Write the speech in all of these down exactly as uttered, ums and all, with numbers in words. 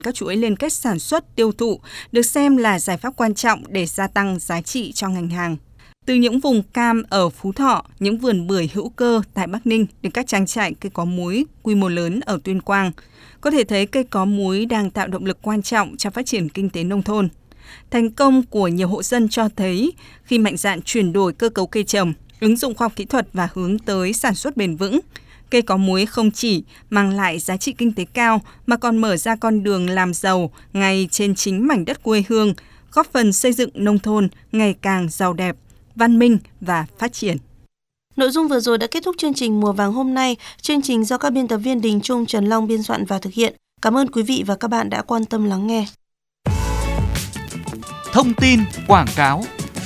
các chuỗi liên kết sản xuất, tiêu thụ được xem là giải pháp quan trọng để gia tăng giá trị cho ngành hàng. Từ những vùng cam ở Phú Thọ, những vườn bưởi hữu cơ tại Bắc Ninh đến các trang trại cây có múi quy mô lớn ở Tuyên Quang, có thể thấy cây có múi đang tạo động lực quan trọng cho phát triển kinh tế nông thôn. Thành công của nhiều hộ dân cho thấy khi mạnh dạn chuyển đổi cơ cấu cây trồng, ứng dụng khoa học kỹ thuật và hướng tới sản xuất bền vững, cây có múi không chỉ mang lại giá trị kinh tế cao mà còn mở ra con đường làm giàu ngay trên chính mảnh đất quê hương, góp phần xây dựng nông thôn ngày càng giàu đẹp, văn minh và phát triển. Nội dung vừa rồi đã kết thúc chương trình Mùa Vàng hôm nay. Chương trình do các biên tập viên Đình Trung, Trần Long biên soạn và thực hiện. Cảm ơn quý vị và các bạn đã quan tâm lắng nghe. Thông tin quảng cáo.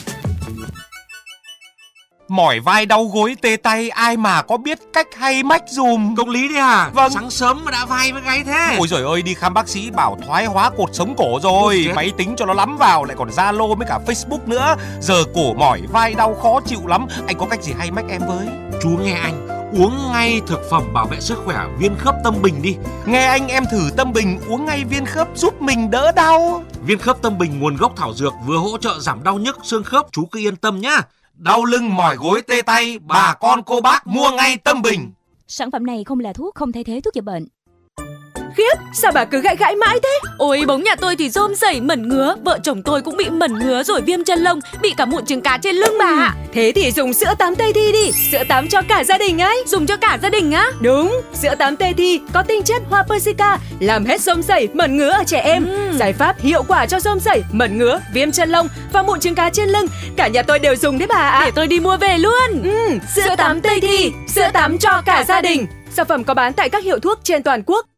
Mỏi vai đau gối tê tay, ai mà có biết cách hay mách dùm. Công lý đấy à? Vâng. Sáng sớm mà đã vai với gáy thế. Ôi giời ơi, đi khám bác sĩ bảo thoái hóa cột sống cổ rồi. Máy tính cho nó lắm vào, lại còn Zalo với cả Facebook nữa. Giờ cổ mỏi vai đau khó chịu lắm. Anh có cách gì hay mách em với? Chú nghe anh, uống ngay thực phẩm bảo vệ sức khỏe Viên Khớp Tâm Bình đi. Nghe anh, em thử Tâm Bình uống ngay viên khớp giúp mình đỡ đau. Viên Khớp Tâm Bình nguồn gốc thảo dược, vừa hỗ trợ giảm đau nhức xương khớp, chú cứ yên tâm nhá. Đau lưng mỏi gối tê tay, bà con cô bác mua ngay Tâm Bình. Sản phẩm này không là thuốc, không thay thế thuốc chữa bệnh. Khiếp, sao bà cứ gãi gãi mãi thế? Ôi, bóng nhà tôi thì rôm rẩy mẩn ngứa, vợ chồng tôi cũng bị mẩn ngứa rồi viêm chân lông, bị cả mụn trứng cá trên lưng bà ạ. Thế thì dùng sữa tắm Tây Thi đi, sữa tắm cho cả gia đình ấy. Dùng cho cả gia đình á? Đúng, sữa tắm Tây Thi có tinh chất hoa persica, làm hết rôm rẩy, mẩn ngứa ở trẻ em. Ừ. Giải pháp hiệu quả cho rôm rẩy, mẩn ngứa, viêm chân lông và mụn trứng cá trên lưng. Cả nhà tôi đều dùng đấy bà ạ. Để tôi đi mua về luôn. Ừ, sữa tắm Tây Thi, sữa tắm cho cả gia đình. Sản phẩm có bán tại các hiệu thuốc trên toàn quốc.